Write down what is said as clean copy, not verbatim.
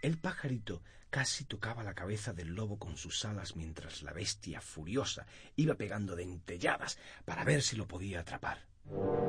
El pajarito casi tocaba la cabeza del lobo con sus alas mientras la bestia, furiosa, iba pegando dentelladas para ver si lo podía atrapar.